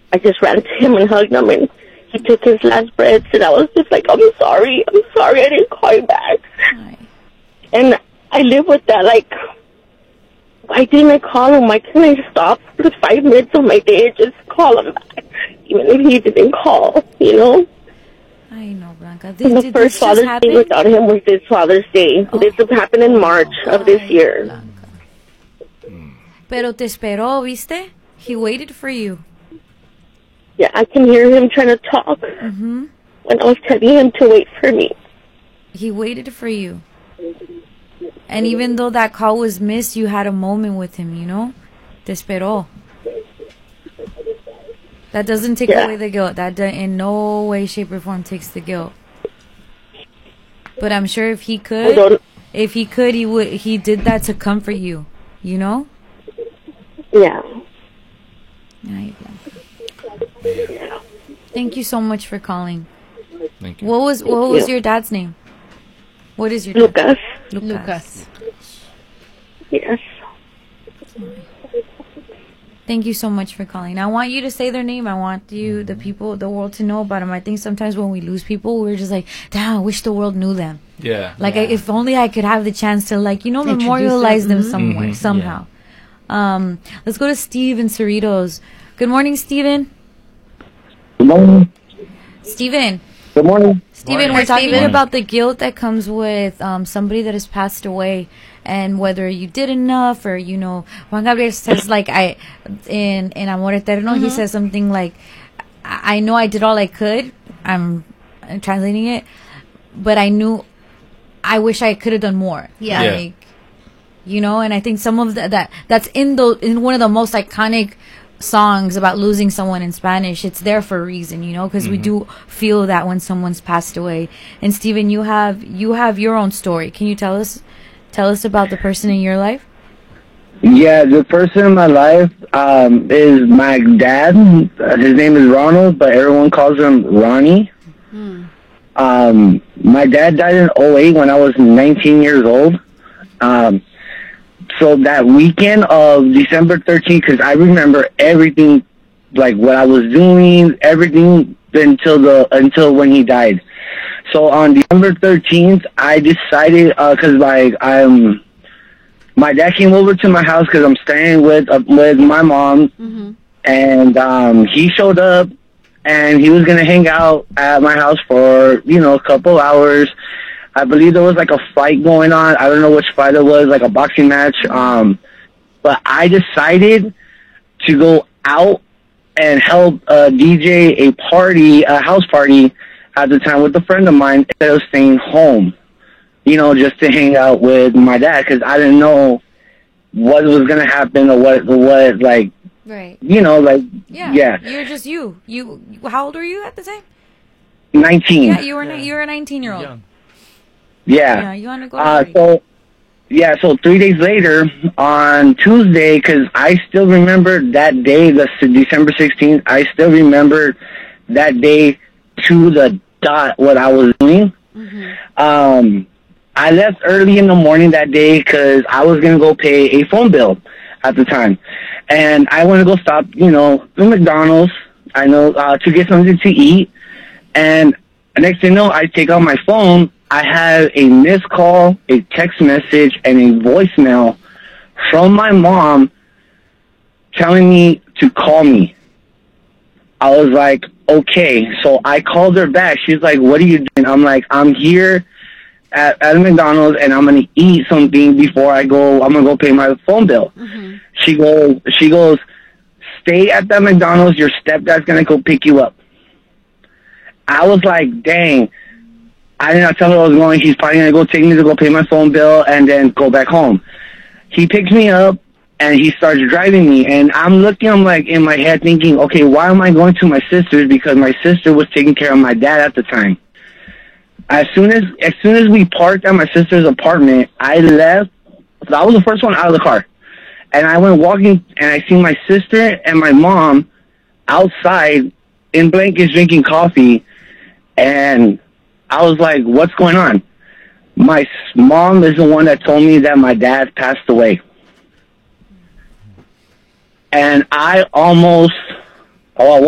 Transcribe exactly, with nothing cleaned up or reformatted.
I just ran to him and hugged him, and he took his last breaths, and I was just like, I'm sorry, I'm sorry I didn't call you back. Right. And I live with that, like, why didn't I call him? Why couldn't I stop for five minutes of my day and just call him back, even if he didn't call, you know? I know, Blanca. Did, the did first this Father's just Day without him was this Father's Day. Oh. This happened in March Oh, of this ay, year. Blanca. Pero te esperó, ¿viste? He waited for you. Yeah, I can hear him trying to talk Mm-hmm. when I was telling him to wait for me. He waited for you. And even though that call was missed, you had a moment with him, you know? Te esperó. That doesn't take Yeah. away the guilt. That do- in no way, shape, or form takes the guilt. But I'm sure if he I could, don't, if he could, he would. He did that to comfort you, you know? yeah. Ay, Blanca. Thank you so much for calling. Thank you. What was what Thank was you. your dad's name? What is your dad? Lucas, Lucas. yes. Thank you so much for calling. I want you to say their name. I want you, the people, the world to know about them. I think sometimes when we lose people, we're just like, damn, I wish the world knew them. Yeah. Like, Yeah. I, if only I could have the chance to, like, you know, Introduce memorialize them. them Mhm. somewhere, Mhm. somehow. Um, let's go to Steve in Cerritos. Good morning, Steven. Good morning. Steven. Good morning. Steven, Morning. we're Hi, talking Steven. about the guilt that comes with um, somebody that has passed away, and whether you did enough, or, you know, Juan Gabriel says, like, I in in Amor Eterno, he says something like, I, I know I did all I could. I'm, I'm translating it, but I knew, I wish I could have done more. Yeah. Yeah. Like, you know, and I think some of the, that that's in the in one of the most iconic songs about losing someone in Spanish. It's there for a reason, you know, because we do feel that when someone's passed away. And Steven, you have you have your own story. Can you tell us tell us about the person in your life? Yeah, the person in my life um, is my dad. Uh, His name is Ronald, but everyone calls him Ronnie. Um, my dad died in oh eight when I was nineteen years old. Um, so that weekend of December thirteenth, because I remember everything, like what I was doing, everything until the until when he died. So on December thirteenth, I decided, because like I'm, my dad came over to my house because I'm staying with uh, with my mom, and um, he showed up, and he was gonna hang out at my house for you know a couple hours. I believe there was like a fight going on. I don't know which fight it was, like a boxing match. Um, but I decided to go out and help uh, D J a party, a house party at the time with a friend of mine instead of staying home, you know, just to hang out with my dad because I didn't know what was going to happen or what, what, like, Right. you know, like, Yeah. yeah, You're just you. You. How old were you at the time? nineteen. Yeah, you were Yeah. ni- you were a nineteen year old. Young. Yeah. Yeah, you want to go to Uh, party. so, yeah, so three days later, on Tuesday, because I still remember that day, the s- December sixteenth, I still remember that day to the dot what I was doing. Um, I left early in the morning that day because I was going to go pay a phone bill at the time. And I want to go stop, you know, the McDonald's, I know, uh, to get something to eat. And next thing you know, I take out my phone. I have a missed call, a text message, and a voicemail from my mom telling me to call me. I was like, okay. So I called her back. She's like, what are you doing? I'm like, I'm here at, at McDonald's, and I'm going to eat something before I go. I'm going to go pay my phone bill. She goes, she goes, stay at that McDonald's. Your stepdad's going to go pick you up. I was like, dang. I did not tell him I was going. He's probably going to go take me to go pay my phone bill and then go back home. He picks me up, and he starts driving me. And I'm looking, I'm like, in my head thinking, okay, why am I going to my sister's? Because my sister was taking care of my dad at the time. As soon as, as soon as we parked at my sister's apartment, I left. So I was the first one out of the car. And I went walking, and I seen my sister and my mom outside in blankets drinking coffee. And I was like, what's going on? My s- mom is the one that told me that my dad passed away. And I almost, oh,